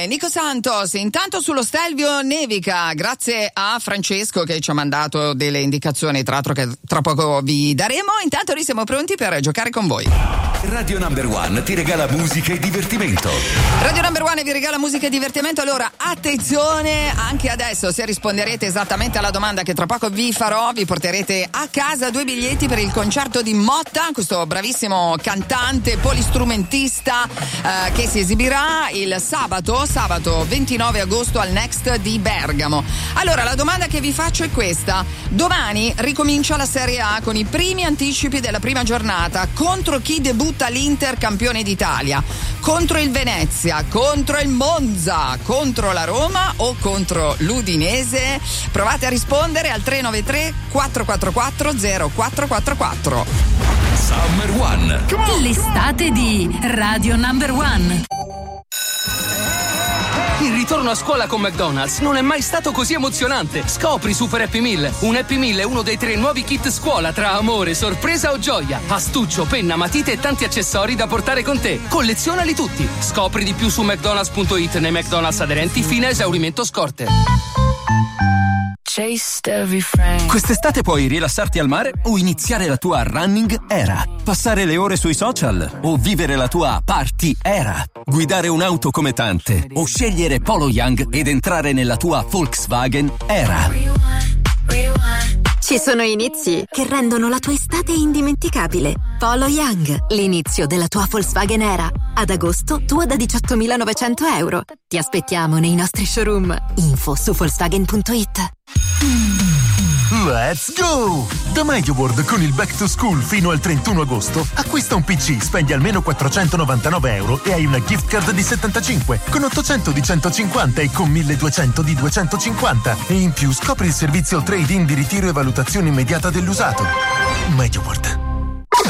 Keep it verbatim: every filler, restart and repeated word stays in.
Bene, Nico Santos, intanto sullo Stelvio nevica, grazie a Francesco che ci ha mandato delle indicazioni, tra l'altro che tra poco vi daremo. Intanto noi siamo pronti per giocare con voi. Radio Number One ti regala musica e divertimento. Radio Number One vi regala musica e divertimento. Allora, attenzione, anche adesso se risponderete esattamente alla domanda che tra poco vi farò, vi porterete a casa due biglietti per il concerto di Motta, questo bravissimo cantante, polistrumentista eh, che si esibirà il sabato, sabato ventinove agosto al Next di Bergamo. Allora, la domanda che vi faccio è questa: domani ricomincia la Serie A con i primi anticipi della prima giornata. Contro chi debutta l'Inter campione d'Italia? Contro il Venezia, contro il Monza, contro la Roma o contro l'Udinese? Provate a rispondere al tre nove tre quattro quattro quattro zero quattro quattro quattro. Summer One. L'estate di Radio Number One. Il ritorno a scuola con McDonald's non è mai stato così emozionante. Scopri Super Happy Meal. Un Happy Meal è uno dei tre nuovi kit scuola tra amore, sorpresa o gioia. Astuccio, penna, matite e tanti accessori da portare con te. Collezionali tutti. Scopri di più su mcdonalds punto it nei McDonald's aderenti fino a esaurimento scorte. Quest'estate puoi rilassarti al mare o iniziare la tua running era, passare le ore sui social o vivere la tua party era, guidare un'auto come tante o scegliere Polo Young ed entrare nella tua Volkswagen era. Ci sono inizi che rendono la tua estate indimenticabile. Polo Young, l'inizio della tua Volkswagen era. Ad agosto, tua da diciottomilanovecento euro. Ti aspettiamo nei nostri showroom. Info su Volkswagen punto it. Let's go! Da MediaWorld con il Back to School fino al trentuno agosto acquista un P C, spendi almeno quattrocentonovantanove euro e hai una gift card di settantacinque con ottocento di centocinquanta e con milleduecento di duecentocinquanta e in più scopri il servizio trade-in di ritiro e valutazione immediata dell'usato. MediaWorld.